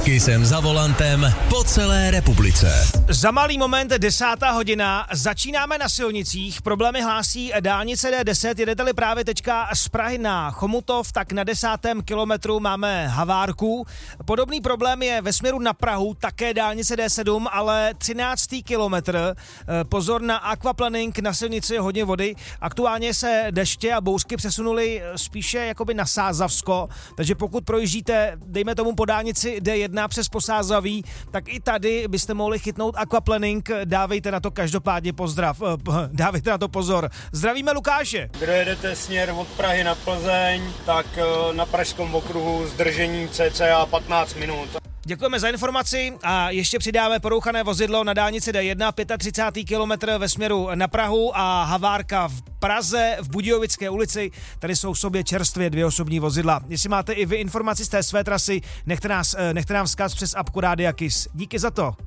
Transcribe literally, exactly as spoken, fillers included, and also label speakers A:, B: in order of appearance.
A: Kysem za volantem po celé republice.
B: Za malý moment desátá hodina, začínáme na silnicích, problémy hlásí dálnice D deset, jedete-li právě teďka z Prahy na Chomutov, tak na desátém kilometru máme havárku. Podobný problém je ve směru na Prahu, také dálnice D sedm, ale třináctý kilometr. Pozor na aquaplaning, na silnici je hodně vody. Aktuálně se deště a bouřky přesunuly spíše jakoby na Sázavsko, takže pokud projíždíte, dejme tomu po dálnici D jedna přes Posázaví, tak i tady byste mohli chytnout aquaplaning, dávejte na to každopádně pozdrav, dávejte na to pozor. Zdravíme Lukáše.
C: Kdo jedete směr od Prahy na Plzeň, tak na Pražském okruhu zdržení cca patnáct minut.
B: Děkujeme za informaci a ještě přidáme porouchané vozidlo na dálnici D jedna, třicátý pátý kilometr ve směru na Prahu a havárka v Praze v Budějovické ulici. Tady jsou v sobě čerstvě dvě osobní vozidla. Jestli máte i vy informaci z té své trasy, nechte, nás, nechte nám vzkaz přes apku Rádia Kys. Díky za to.